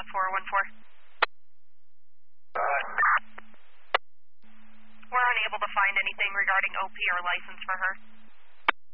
414. We're unable to find anything regarding OP or license for her.